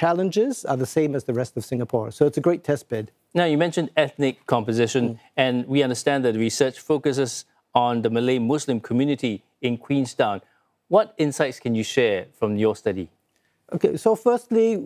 challenges are the same as the rest of Singapore. So it's a great test bed. Now, you mentioned ethnic composition, and we understand that the research focuses on the Malay Muslim community in Queenstown. What insights can you share from your study? Okay, so firstly,